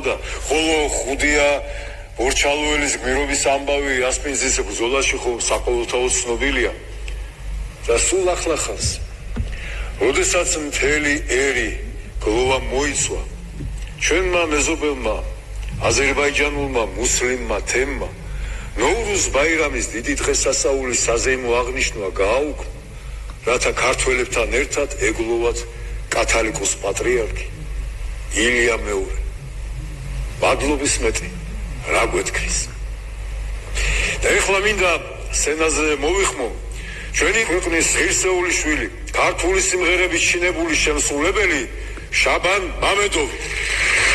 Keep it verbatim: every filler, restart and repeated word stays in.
ჰყავდა, ხოლო ხუდია ორჩალუელის გმირობის ამბავი ასპინძის ბრძოლაში ხო საყოველთაოდ ცნობილია. და სულ ახლახანს, როდესაც მთელი ერი გლოვა მოიცვა, ჩვენმა მეზობელმა აზერბაიჯანულმა მუსლიმმა თემმა ნოვრუზ ბაირამის დიდი დღესასწაულის საზეიმო აღნიშვნა გააუქმა, რათა ქართველებთან ერთად ეგლოვათ კათალიკოს პატრიარქი ილია მეორე. მადლობის მეტი რა გვეთქრის. და ეხლა მინდა სცენაზე მოვიხმო ჩვენი ქვეყნის ღირსეული შვილი, ქართული სიმღერების ჩინებული შემსრულებელი შაბან მამედოვი.